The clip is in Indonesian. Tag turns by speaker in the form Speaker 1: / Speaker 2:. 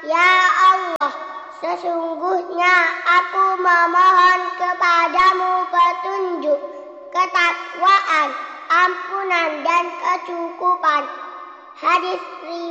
Speaker 1: Ya Allah, sesungguhnya aku memohon kepadamu petunjuk, ketakwaan, ampunan dan kecukupan. Hadis